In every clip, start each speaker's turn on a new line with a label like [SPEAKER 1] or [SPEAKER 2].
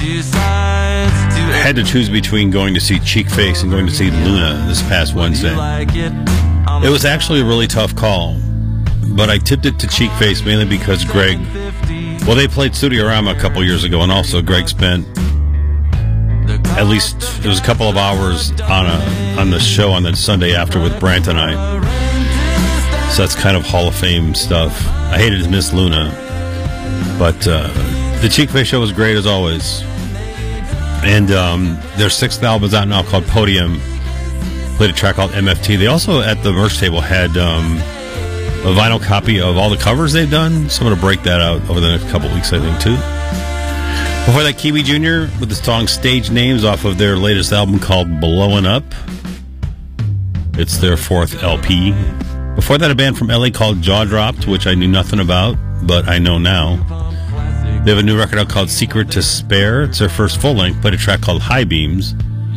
[SPEAKER 1] I had to choose between going to see Cheekface and going to see Luna this past Wednesday. It was actually a really tough call, but I tipped it to Cheekface mainly because Greg, well, they played Studiorama a couple years ago, and also Greg spent at least, it was a couple of hours on the show on that Sunday after with Brant and I. So that's kind of Hall of Fame stuff. I hated to miss Luna, but the Cheekface show was great as always. And their sixth album is out now called Podium. Played a track called MFT. They also, at the merch table, had a vinyl copy of all the covers they've done. So I'm going to break that out over the next couple weeks, I think, too. Before that, Kiwi Jr. with the song Stage Names off of their latest album called Blowin' Up. It's their fourth LP. Before that, a band from LA called Jaw Dropped, which I knew nothing about, but I know now. They have a new record out called Secret to Spare. It's their first full-length, played a track called High Beams.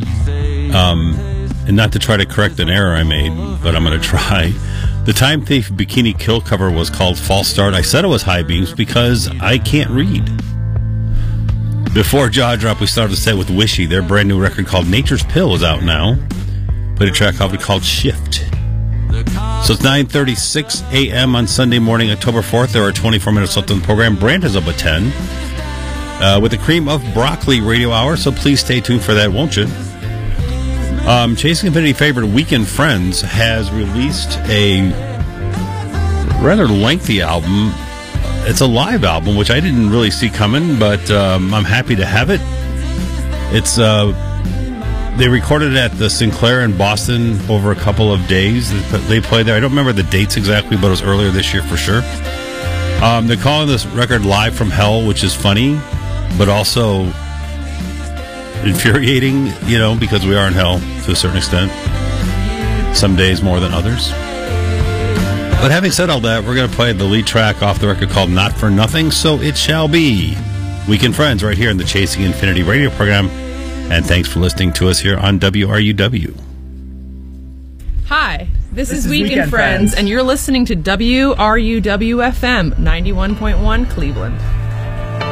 [SPEAKER 1] And not to try to correct an error I made, but I'm going to try. The Time Thief Bikini Kill cover was called False Start. I said it was High Beams because I can't read. Before Jaw Drop, we started the set with Wishy. Their brand new record called Nature's Pill is out now. Played a track called Shift. So it's 9:36 a.m. on Sunday morning, October 4th. There are 24 minutes left on the program. Brant is up at 10 with the Cream of Broccoli radio hour, so please stay tuned for that, won't you? Chasing Infinity favorite Weekend Friends has released a rather lengthy album. It's a live album, which I didn't really see coming, but I'm happy to have it. It's they recorded it at the Sinclair in Boston over a couple of days. They played there. I don't remember the dates exactly, but it was earlier this year for sure. They're calling this record Live from Hell, which is funny, but also infuriating, you know, because we are in hell to a certain extent. Some days more than others. But having said all that, we're going to play the lead track off the record called Not For Nothing, So It Shall Be. Weekend Friends right here in the Chasing Infinity radio program. And thanks for listening to us here on WRUW.
[SPEAKER 2] Hi, this is Weekend Friends, and you're listening to WRUW-FM 91.1 Cleveland.